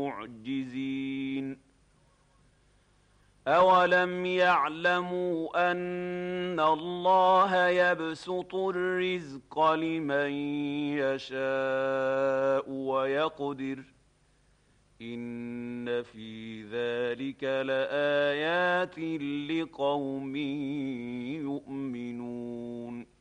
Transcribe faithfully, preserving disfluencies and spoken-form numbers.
معجزين أولم يعلموا أن الله يبسط الرزق لمن يشاء ويقدر إن في ذلك لآيات لقوم يؤمنون